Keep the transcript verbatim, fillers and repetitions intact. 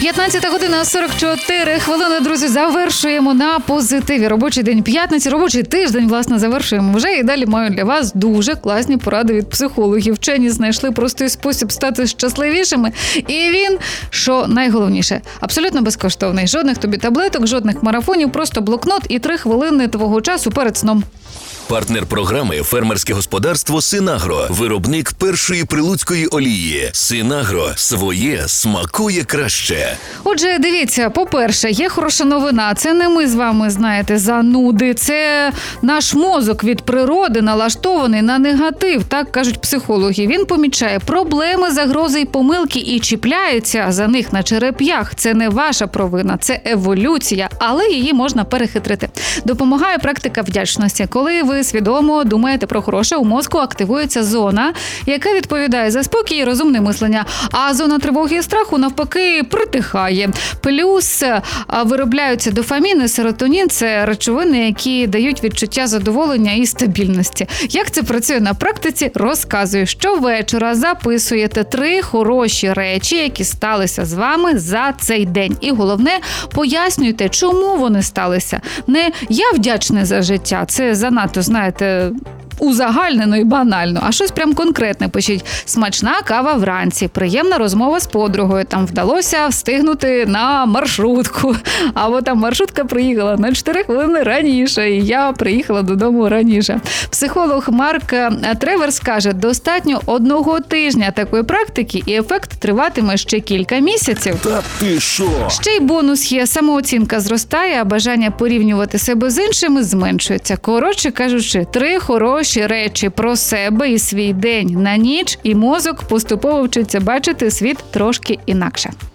п'ятнадцята година сорок чотири хвилини, друзі, завершуємо на позитиві. Робочий день п'ятниці, робочий тиждень, власне, завершуємо вже. І далі маю для вас дуже класні поради від психологів. Вчені знайшли простий спосіб стати щасливішими. І він, що найголовніше, абсолютно безкоштовний. Жодних тобі таблеток, жодних марафонів, просто блокнот і три хвилини твого часу перед сном. Партнер програми – фермерське господарство «Синагро», виробник першої прилуцької олії. «Синагро» – своє смакує краще. Отже, дивіться, по-перше, є хороша новина. Це не ми з вами, знаєте, зануди. Це наш мозок від природи налаштований на негатив, так кажуть психологи. Він помічає проблеми, загрози й помилки і чіпляється за них на череп'ях. Це не ваша провина, це еволюція, але її можна перехитрити. Допомагає практика вдячності. Коли ви свідомо думаєте про хороше, у мозку активується зона, яка відповідає за спокій і розумне мислення, а зона тривоги і страху навпаки притихає. Плюс виробляються дофамін і серотонін – це речовини, які дають відчуття задоволення і стабільності. Як це працює на практиці, розказую. Щовечора записуєте три хороші речі, які сталися з вами за цей день. І головне, пояснюйте, чому вони сталися. Не «я вдячний за життя», це занадто, знаєте, узагальнено і банально, а щось прям конкретне пишіть. Смачна кава вранці, приємна розмова з подругою, там вдалося встигнути на маршрутку, або там маршрутка приїхала на чотири хвилини раніше, і я приїхала додому раніше. Психолог Марк Треверс каже, достатньо одного тижня такої практики, і ефект триватиме ще кілька місяців. Та ти що? Ще й бонус є, самооцінка зростає, а бажання порівнювати себе з іншими зменшується. Коротше кажучи, три хороші речі про себе і свій день на ніч, і мозок поступово вчиться бачити світ трошки інакше.